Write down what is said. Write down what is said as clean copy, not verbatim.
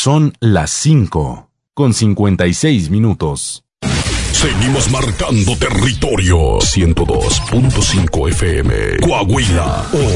Son las 5:56. Seguimos marcando territorio. 102.5 FM. Coahuila.